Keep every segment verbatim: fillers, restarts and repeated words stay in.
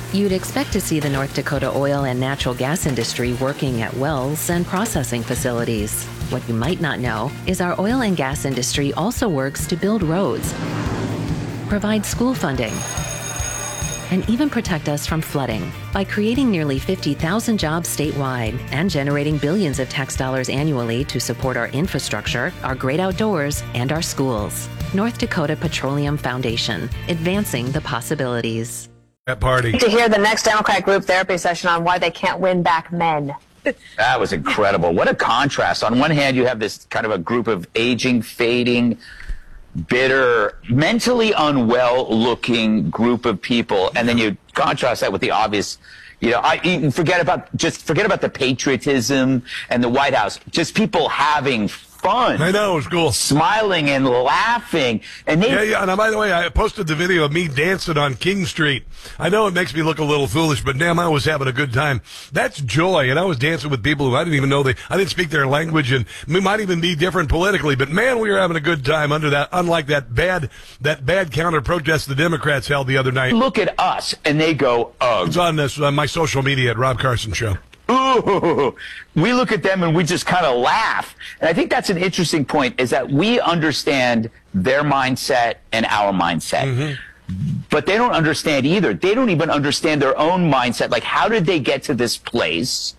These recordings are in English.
You'd expect to see the North Dakota oil and natural gas industry working at wells and processing facilities. What you might not know is our oil and gas industry also works to build roads, provide school funding, and even protect us from flooding by creating nearly fifty thousand jobs statewide and generating billions of tax dollars annually to support our infrastructure, our great outdoors, and our schools. North Dakota Petroleum Foundation, advancing the possibilities. That party. To hear the next Democrat group therapy session on why they can't win back men. That was incredible. What a contrast. On one hand, you have this kind of a group of aging, fading, bitter, mentally unwell-looking group of people, and then you contrast that with the obvious, you know, I you forget about just forget about the patriotism and the White House. Just people having fun. I know, it was cool. Smiling and laughing. And they, yeah, yeah. And by the way, I posted the video of me dancing on King Street. I know it makes me look a little foolish, but damn, I was having a good time. That's joy. And I was dancing with people who I didn't even know they, I didn't speak their language, and we might even be different politically, but man, we were having a good time under that, unlike that bad, that bad counter protest the Democrats held the other night. Look at us and they go, ugh. It's on this, on my social media at Rob Carson Show. Ooh, we look at them and we just kind of laugh. And I think that's an interesting point, is that we understand their mindset and our mindset. Mm-hmm. But they don't understand either. They don't even understand their own mindset. Like, how did they get to this place?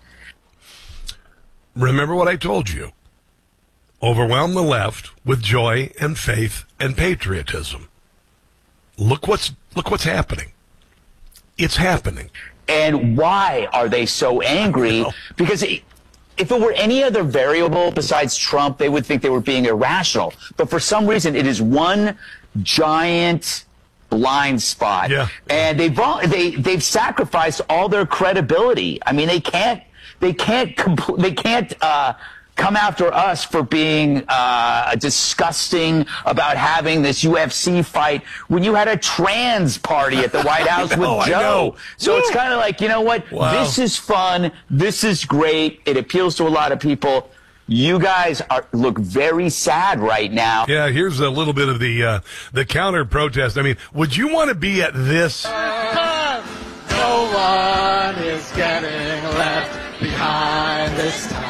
Remember what I told you. Overwhelm the left with joy and faith and patriotism. Look what's, look what's happening. It's happening. And why are they so angry? Because if it were any other variable besides Trump, they would think they were being irrational. But for some reason, it is one giant blind spot. Yeah. And they've they they've sacrificed all their credibility. I mean, they can't they can't compl- they can't uh, come after us for being uh, disgusting about having this U F C fight when you had a trans party at the White House know, with Joe. So it's kind of like, you know what? Wow. This is fun. This is great. It appeals to a lot of people. You guys are look very sad right now. Yeah, here's a little bit of the uh, the counter protest. I mean, would you want to be at this? No one is getting left behind this time.